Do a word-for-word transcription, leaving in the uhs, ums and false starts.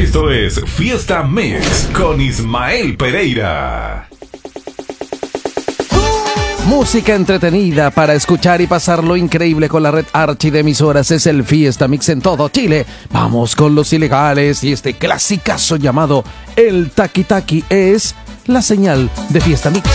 Esto es Fiesta Mix con Ismael Pereira. Música entretenida para escuchar y pasar lo increíble con la red archi de emisoras. Es el Fiesta Mix en todo Chile. Vamos con los ilegales y este clasicazo llamado El Taki Taki es la señal de Fiesta Mix.